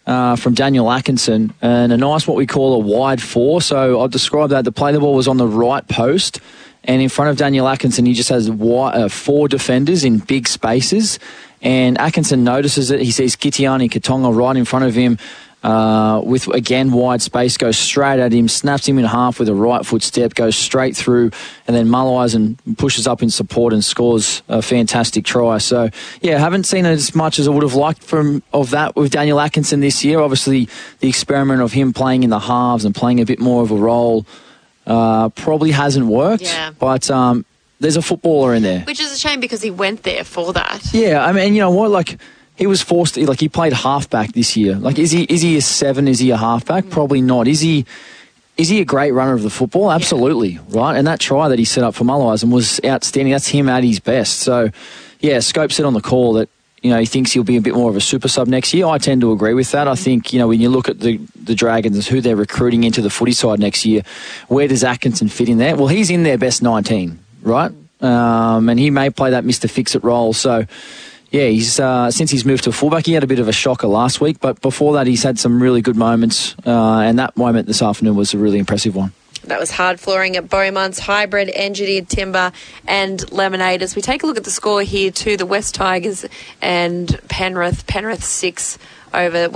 from Daniel Atkinson, and a nice what we call a wide four. So I'll describe that. The play the ball was on the right post, and in front of Daniel Atkinson, he just has four defenders in big spaces. And Atkinson notices it. He sees Kitiani Katonga right in front of him with, again, wide space, goes straight at him, snaps him in half with a right foot step, goes straight through, and then Mullisen pushes up in support and scores a fantastic try. So, yeah, haven't seen as much as I would have liked of that with Daniel Atkinson this year. Obviously, the experiment of him playing in the halves and playing a bit more of a role probably hasn't worked. Yeah. But there's a footballer in there. Which is a shame because he went there for that. Yeah, I mean, you know what, like, he was forced to, like, he played halfback this year. Like, is he a 7? Is he a halfback? Probably not. Is he a great runner of the football? Absolutely, right? And that try that he set up for Mullisen was outstanding. That's him at his best. So, yeah, Scope said on the call that, you know, he thinks he'll be a bit more of a super sub next year. I tend to agree with that. I think, you know, when you look at the Dragons, who they're recruiting into the footy side next year, where does Atkinson fit in there? Well, he's in their best 19, right? And he may play that Mr. Fix-It role. So, yeah, he's since he's moved to fullback, he had a bit of a shocker last week, but before that he's had some really good moments, and that moment this afternoon was a really impressive one. That was hard flooring at Beaumont's, Hybrid, Engineered Timber and Lemonade. As we take a look at the score here to the West Tigers and Penrith 6 over